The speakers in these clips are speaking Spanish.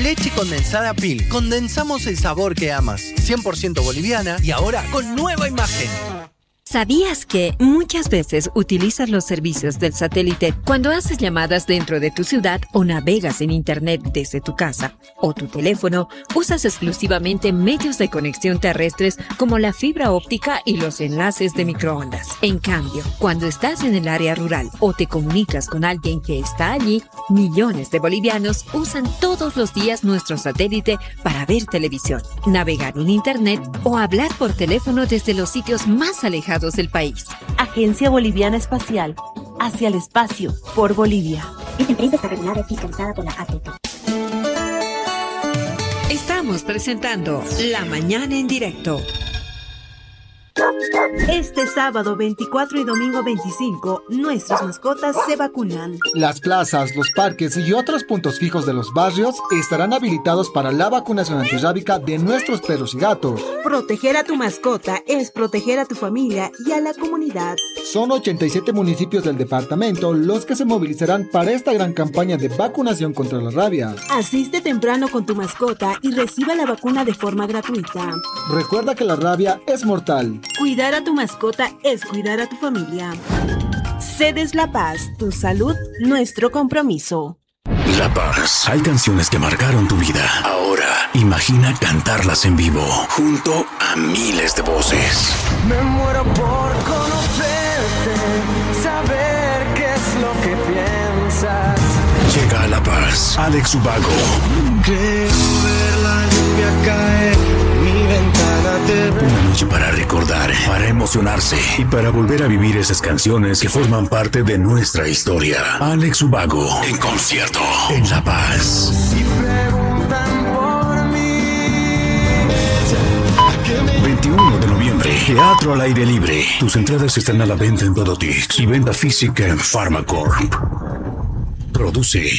Leche condensada Pil. Condensamos el sabor que amas. 100% boliviana y ahora con nueva imagen. ¿Sabías que muchas veces utilizas los servicios del satélite cuando haces llamadas dentro de tu ciudad o navegas en internet desde tu casa o tu teléfono? Usas exclusivamente medios de conexión terrestres como la fibra óptica y los enlaces de microondas. En cambio, cuando estás en el área rural o te comunicas con alguien que está allí, millones de bolivianos usan todos los días nuestro satélite para ver televisión, navegar en internet o hablar por teléfono desde los sitios más alejados del país. Agencia Boliviana Espacial, hacia el espacio, por Bolivia. Esta empresa está regulada y fiscalizada por la ATT. Estamos presentando La Mañana en Directo. Este sábado 24 y domingo 25, nuestras mascotas se vacunan. Las plazas, los parques y otros puntos fijos de los barrios estarán habilitados para la vacunación antirrábica de nuestros perros y gatos. Proteger a tu mascota es proteger a tu familia y a la comunidad. Son 87 municipios del departamento los que se movilizarán para esta gran campaña de vacunación contra la rabia. Asiste temprano con tu mascota y reciba la vacuna de forma gratuita. Recuerda que la rabia es mortal. Cuidar a tu mascota es cuidar a tu familia. Cedes La Paz, tu salud, nuestro compromiso. La Paz. Hay canciones que marcaron tu vida. Ahora, imagina cantarlas en vivo, junto a miles de voces. Me muero por conocerte, saber qué es lo que piensas. Llega a La Paz, Alex Ubago. Quiero ver la lluvia caer, mi ventana te ve. Una noche para recordar, para emocionarse y para volver a vivir esas canciones que forman parte de nuestra historia. Alex Ubago, en concierto, en La Paz. Y preguntan por mí. 21 de noviembre, teatro al aire libre. Tus entradas están a la venta en Todotix y venta física en Pharmacorp. Produce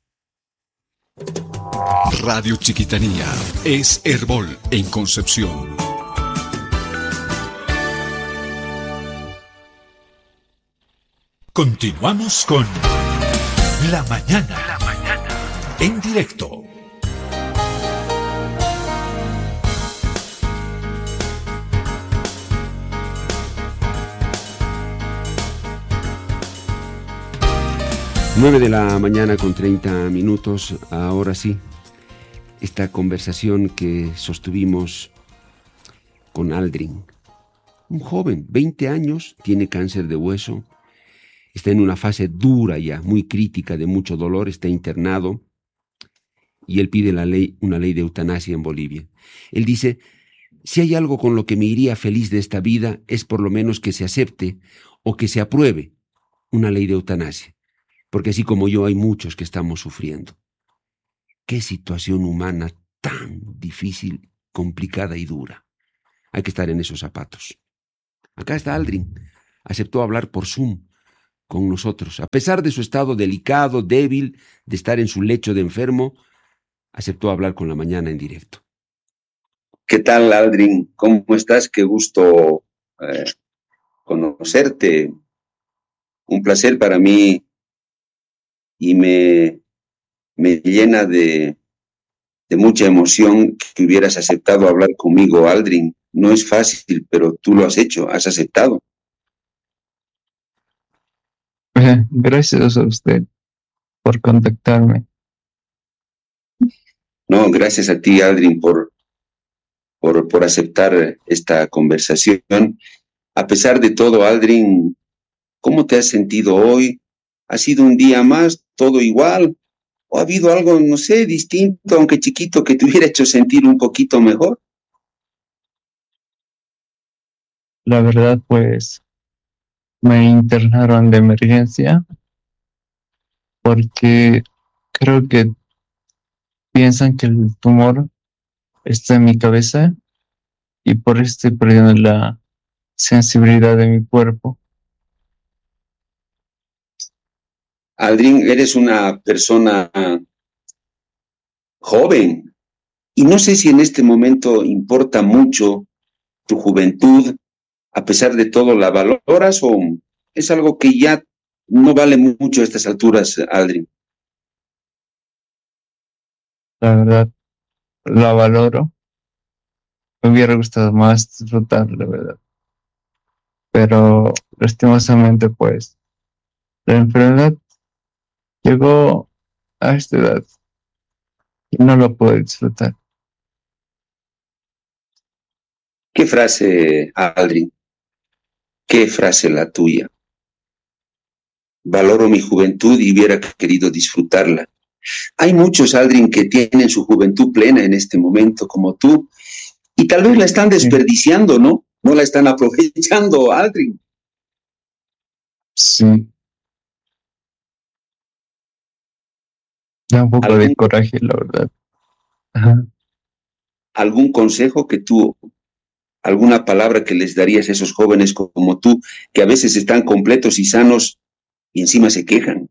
Radio Chiquitanía es Herbol en Concepción. Continuamos con La Mañana en directo. Nueve de la mañana con 30 minutos. Ahora sí, esta conversación que sostuvimos con Aldrin, un joven, 20 años, tiene cáncer de hueso, está en una fase dura ya, muy crítica, de mucho dolor, está internado y él pide una ley de eutanasia en Bolivia. Él dice, si hay algo con lo que me iría feliz de esta vida es por lo menos que se acepte o que se apruebe una ley de eutanasia, porque así como yo hay muchos que estamos sufriendo. Qué situación humana tan difícil, complicada y dura. Hay que estar en esos zapatos. Acá está Aldrin, aceptó hablar por Zoom con nosotros. A pesar de su estado delicado, débil, de estar en su lecho de enfermo, aceptó hablar con La Mañana en directo. ¿Qué tal, Aldrin? ¿Cómo estás? Qué gusto conocerte. Un placer para mí y me llena de mucha emoción que hubieras aceptado hablar conmigo, Aldrin. No es fácil, pero tú lo has hecho, has aceptado. Gracias a usted por contactarme. No, gracias a ti, Aldrin, por aceptar esta conversación. A pesar de todo, Aldrin, ¿cómo te has sentido hoy? ¿Ha sido un día más, todo igual? ¿O ha habido algo, no sé, distinto, aunque chiquito, que te hubiera hecho sentir un poquito mejor? La verdad, pues, me internaron de emergencia porque creo que piensan que el tumor está en mi cabeza y por eso estoy perdiendo la sensibilidad de mi cuerpo. Aldrin, eres una persona joven y no sé si en este momento importa mucho tu juventud, a pesar de todo la valoras o es algo que ya no vale mucho a estas alturas, Aldrin. La verdad, la valoro. Me hubiera gustado más disfrutar, la verdad. Pero lastimosamente, pues, la enfermedad llegó a esta edad y no lo puedo disfrutar. ¿Qué frase, Aldrin? ¿Qué frase la tuya? Valoro mi juventud y hubiera querido disfrutarla. Hay muchos, Aldrin, que tienen su juventud plena en este momento, como tú, y tal vez la están desperdiciando, ¿no? No la están aprovechando, Aldrin. Sí. Da un poco de coraje, la verdad. Ajá. ¿Algún consejo que tú, alguna palabra que les darías a esos jóvenes como tú, que a veces están completos y sanos y encima se quejan?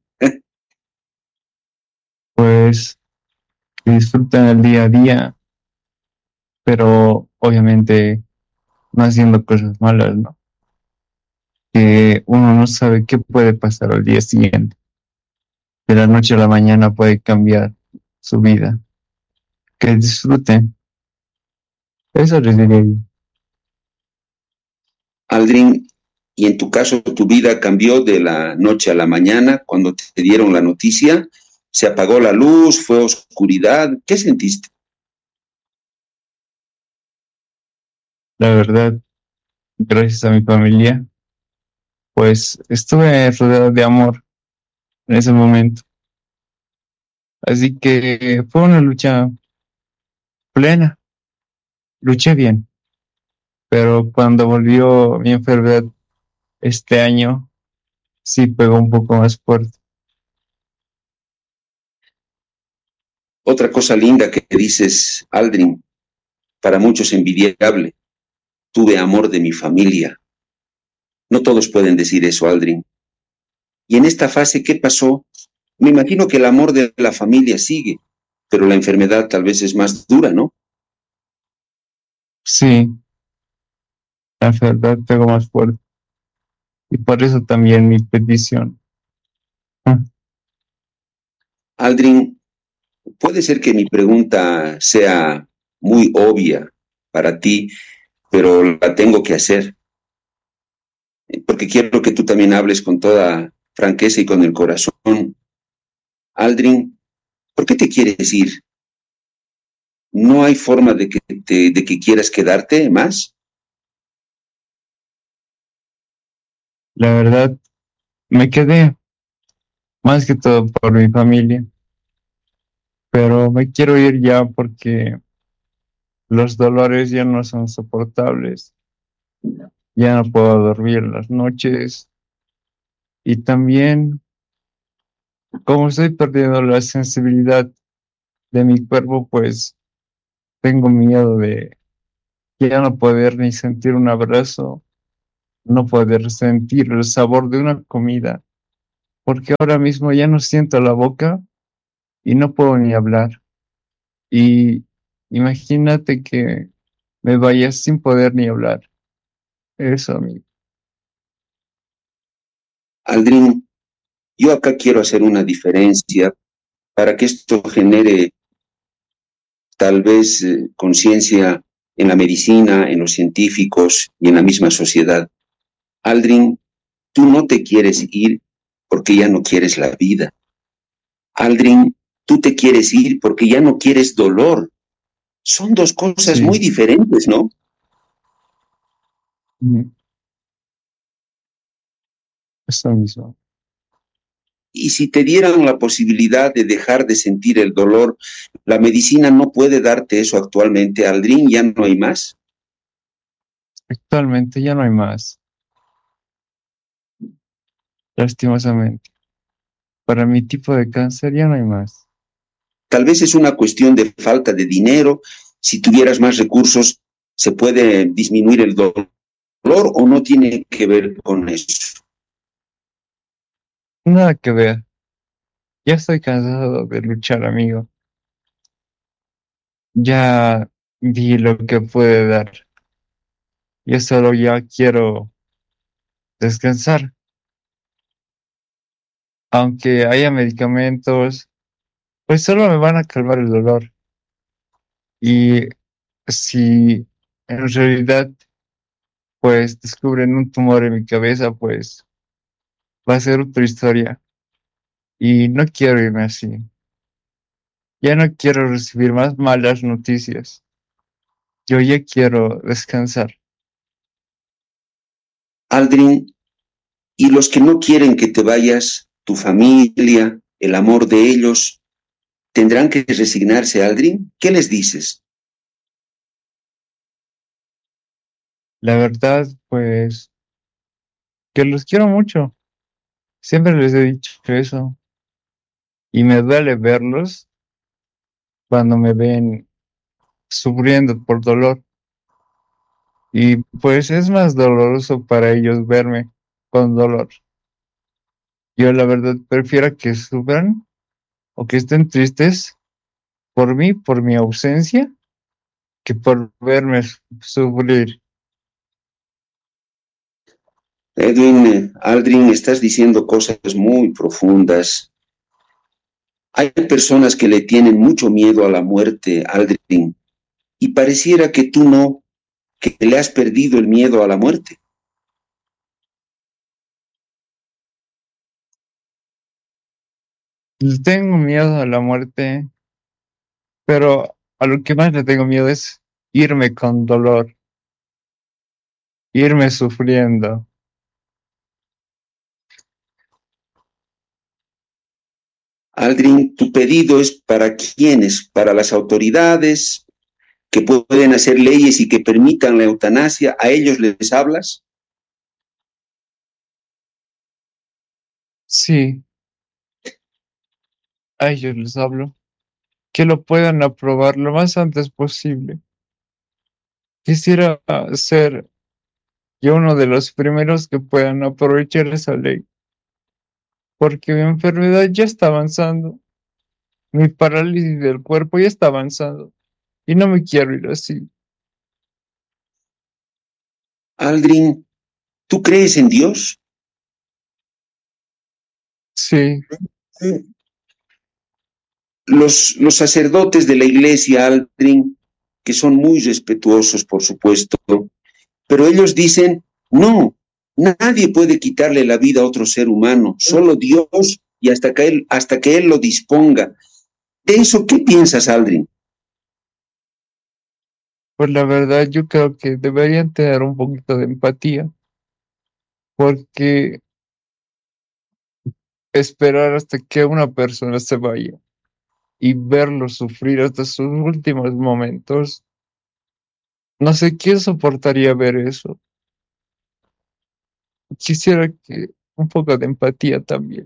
Pues que disfruten el día a día, pero obviamente no haciendo cosas malas, ¿no? Que uno no sabe qué puede pasar al día siguiente. De la noche a la mañana puede cambiar su vida. Que disfruten. Eso les diría yo. Aldrin, y en tu caso, tu vida cambió de la noche a la mañana cuando te dieron la noticia. Se apagó la luz, fue oscuridad. ¿Qué sentiste? La verdad, gracias a mi familia, pues estuve rodeado de amor en ese momento. Así que fue una lucha plena. Luché bien. Pero cuando volvió mi enfermedad este año, sí pegó un poco más fuerte. Otra cosa linda que dices, Aldrin, para muchos envidiable, tuve amor de mi familia. No todos pueden decir eso, Aldrin. Y en esta fase, ¿qué pasó? Me imagino que el amor de la familia sigue, pero la enfermedad tal vez es más dura, ¿no? Sí, la enfermedad pegó más fuerte. Y por eso también mi petición. Aldrin, puede ser que mi pregunta sea muy obvia para ti, pero la tengo que hacer, porque quiero que tú también hables con toda franqueza y con el corazón. Aldrin, ¿por qué te quieres ir? ¿No hay forma de que quieras quedarte más? La verdad, me quedé más que todo por mi familia. Pero me quiero ir ya porque los dolores ya no son soportables. Ya no puedo dormir en las noches. Y también, como estoy perdiendo la sensibilidad de mi cuerpo, pues tengo miedo de ya no poder ni sentir un abrazo, no poder sentir el sabor de una comida, porque ahora mismo ya no siento la boca y no puedo ni hablar. Y imagínate que me vaya sin poder ni hablar. Eso, amigo. Aldrin, yo acá quiero hacer una diferencia para que esto genere tal vez conciencia en la medicina, en los científicos y en la misma sociedad. Aldrin, tú no te quieres ir porque ya no quieres la vida. Aldrin, tú te quieres ir porque ya no quieres dolor. Son dos cosas muy diferentes, ¿no? Eso mismo. Y si te dieran la posibilidad de dejar de sentir el dolor, la medicina no puede darte eso actualmente, Aldrin, ya no hay más. Actualmente ya no hay más. Lastimosamente. Para mi tipo de cáncer ya no hay más. Tal vez es una cuestión de falta de dinero. Si tuvieras más recursos, ¿se puede disminuir el dolor o no tiene que ver con eso? Nada que ver. Ya estoy cansado de luchar, amigo. Ya di lo que pude dar. Yo solo ya quiero descansar. Aunque haya medicamentos, pues solo me van a calmar el dolor. Y si en realidad pues descubren un tumor en mi cabeza, pues va a ser otra historia. Y no quiero irme así. Ya no quiero recibir más malas noticias. Yo ya quiero descansar. Aldrin, y los que no quieren que te vayas, tu familia, el amor de ellos, ¿tendrán que resignarse, Aldrin? ¿Qué les dices? La verdad, pues, que los quiero mucho. Siempre les he dicho eso. Y me duele verlos cuando me ven sufriendo por dolor. Y pues es más doloroso para ellos verme con dolor. Yo la verdad prefiero que sufran o que estén tristes por mí, por mi ausencia, que por verme sufrir. Edwin, Aldrin, estás diciendo cosas muy profundas. Hay personas que le tienen mucho miedo a la muerte, Aldrin, y pareciera que tú no, que le has perdido el miedo a la muerte. Le tengo miedo a la muerte, pero a lo que más le tengo miedo es irme con dolor, irme sufriendo. Aldrin, tu pedido es para quiénes, para las autoridades que pueden hacer leyes y que permitan la eutanasia, ¿a ellos les hablas? Sí, a ellos les hablo. Que lo puedan aprobar lo más antes posible. Quisiera ser yo uno de los primeros que puedan aprovechar esa ley, porque mi enfermedad ya está avanzando, mi parálisis del cuerpo ya está avanzando, y no me quiero ir así. Aldrin, ¿tú crees en Dios? Sí. Los sacerdotes de la iglesia, Aldrin, que son muy respetuosos, por supuesto, pero ellos dicen, no, nadie puede quitarle la vida a otro ser humano, solo Dios y hasta que Él lo disponga. ¿De eso qué piensas, Aldrin? Pues la verdad yo creo que deberían tener un poquito de empatía, porque esperar hasta que una persona se vaya y verlo sufrir hasta sus últimos momentos, no sé quién soportaría ver eso. Quisiera que un poco de empatía también.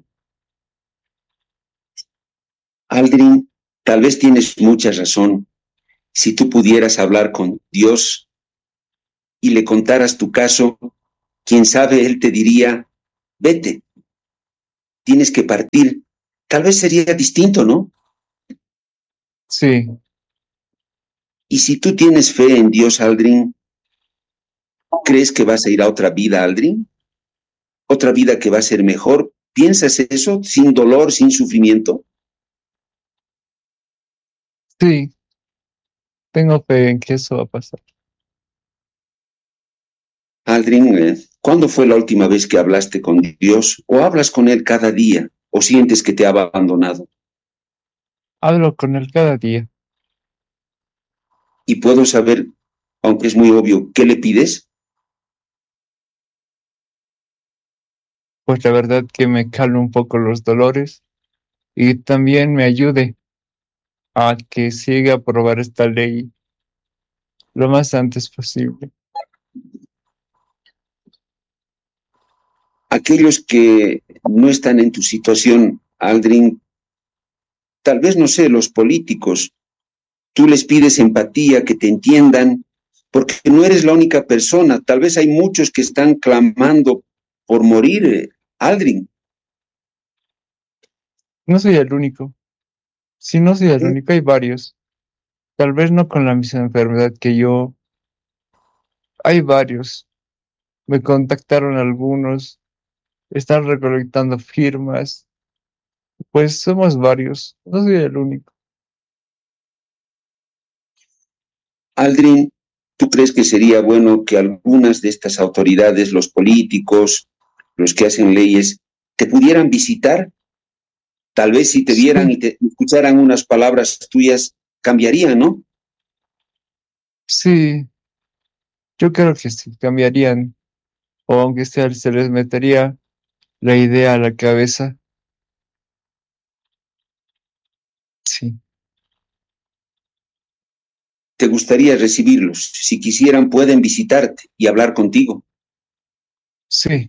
Aldrin, tal vez tienes mucha razón. Si tú pudieras hablar con Dios y le contaras tu caso, quién sabe, Él te diría, vete, tienes que partir. Tal vez sería distinto, ¿no? Sí. Y si tú tienes fe en Dios, Aldrin, ¿crees que vas a ir a otra vida, Aldrin? ¿Otra vida que va a ser mejor? ¿Piensas eso sin dolor, sin sufrimiento? Sí, tengo fe en que eso va a pasar. Aldrin, ¿cuándo fue la última vez que hablaste con Dios? ¿O hablas con Él cada día? ¿O sientes que te ha abandonado? Hablo con él cada día. Y puedo saber, aunque es muy obvio, ¿qué le pides? Pues la verdad que me calme un poco los dolores y también me ayude a que siga a aprobar esta ley lo más antes posible. Aquellos que no están en tu situación, Aldrin, tal vez, no sé, los políticos, tú les pides empatía, que te entiendan, porque no eres la única persona, tal vez hay muchos que están clamando por morir, Aldrin. No soy el único. Si no soy el único, hay varios. Tal vez no con la misma enfermedad que yo. Hay varios. Me contactaron algunos. Están recolectando firmas. Pues somos varios. No soy el único. Aldrin, ¿tú crees que sería bueno que algunas de estas autoridades, los políticos, los que hacen leyes, te pudieran visitar? Tal vez si te vieran y te escucharan unas palabras tuyas, cambiarían, ¿no? Sí, yo creo que sí, cambiarían. O aunque sea, se les metería la idea a la cabeza. Sí, ¿Te gustaría recibirlos? Si quisieran, pueden visitarte y hablar contigo. sí,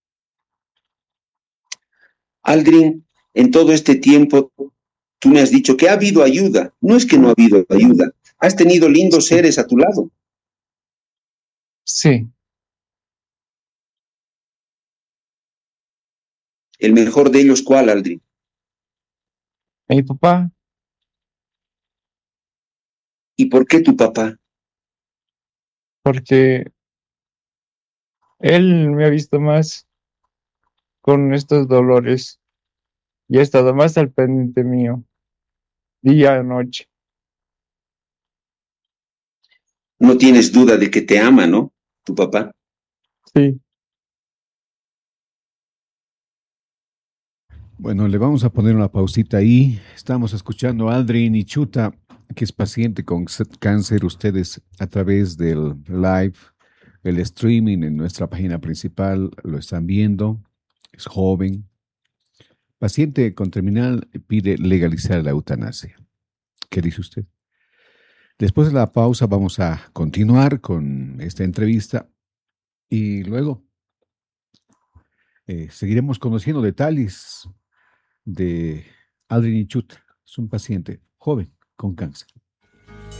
Aldrin, en todo este tiempo, tú me has dicho que ha habido ayuda. No es que no ha habido ayuda. Has tenido lindos seres a tu lado. sí. ¿El mejor de ellos cuál, Aldrin? Mi papá, ¿Y por qué tu papá? porque él me ha visto más con estos dolores y ha estado más al pendiente mío, día y noche. No tienes duda de que te ama, ¿no? Tu papá. Sí. Bueno, le vamos a poner una pausita ahí. Estamos escuchando a Aldrin Ichuta, que es paciente con cáncer. Ustedes a través del live, el streaming en nuestra página principal lo están viendo. Es joven. Paciente con terminal pide legalizar la eutanasia. ¿Qué dice usted? Después de la pausa vamos a continuar con esta entrevista y luego seguiremos conociendo detalles de Aldrin Ichuta. Es un paciente joven con cáncer.